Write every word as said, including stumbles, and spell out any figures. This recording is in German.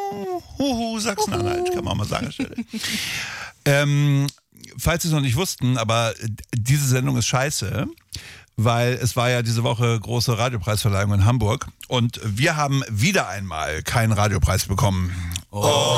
Huhu, Sachsen-Anhalt, kann man mal sagen. ähm, falls Sie es noch nicht wussten, aber diese Sendung ist scheiße, weil es war ja diese Woche große Radiopreisverleihung in Hamburg und wir haben wieder einmal keinen Radiopreis bekommen. Oh.